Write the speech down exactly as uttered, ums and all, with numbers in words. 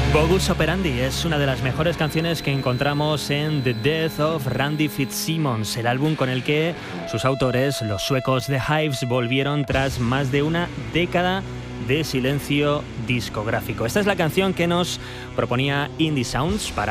Modus Operandi es una de las mejores canciones que encontramos en The Death of Randy Fitzsimmons, el álbum con el que sus autores, los suecos The Hives, volvieron tras más de una década de silencio discográfico. Esta es la canción que nos proponía Indie Sounds para